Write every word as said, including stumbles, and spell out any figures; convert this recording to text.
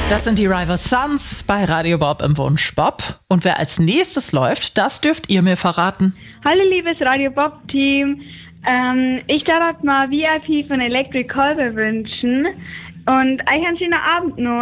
Das sind die Rival Sons bei Radio Bob im Wunsch Bob. Und wer als nächstes läuft, das dürft ihr mir verraten. Hallo liebes Radio Bob Team. Ähm, ich darf mal V I P von Electric Callboy wünschen und euch einen schönen Abend noch.